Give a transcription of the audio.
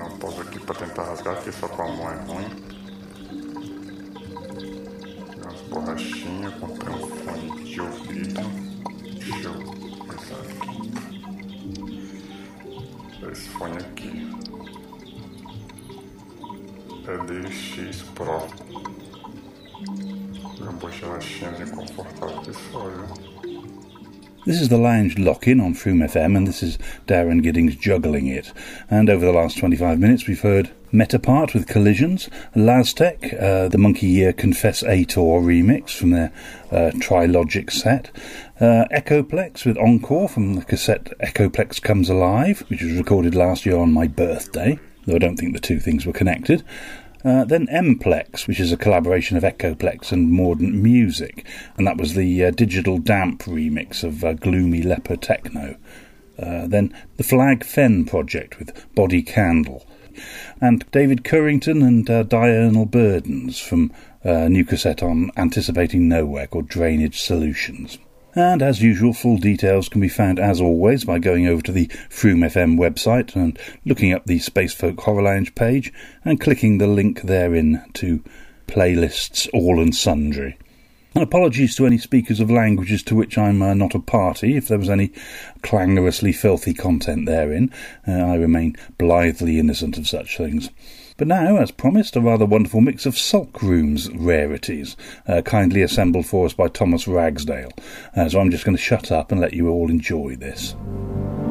Pausa aqui para tentar rasgar, porque só com a mão é ruim. Umas borrachinhas, comprei um fone de ouvido. Deixa eu começar aqui. Esse fone aqui é DX Pro. Uma borrachinha confortável pessoal, viu? This is the Lounge Lock-In on Froom FM, and this is Darren Giddings juggling it. And over the last 25 minutes we've heard Metapart with Collisions, Laztec, the Monkey Ear Confess A-Tor remix from their Trilogic set, Echoplex with Encore from the cassette Echoplex Comes Alive, which was recorded last year on my birthday, though I don't think the two things were connected. Then Mplex, which is a collaboration of Echoplex and Mordant Music, and that was the Digital Damp remix of Gloomy Leper Techno. Then the Flag Fen project with Body Candle, and David Currington and Diurnal Burdens from a new cassette on Anticipating Nowhere called Drainage Solutions. And as usual, full details can be found, as always, by going over to the Froom FM website and looking up the Spacefolk Horror Lounge page and clicking the link therein to playlists all and sundry. And apologies to any speakers of languages to which I'm not a party, if there was any clangorously filthy content therein. I remain blithely innocent of such things. But now, as promised, a rather wonderful mix of Sulk Room's rarities, kindly assembled for us by Thomas Ragsdale. So I'm just going to shut up and let you all enjoy this.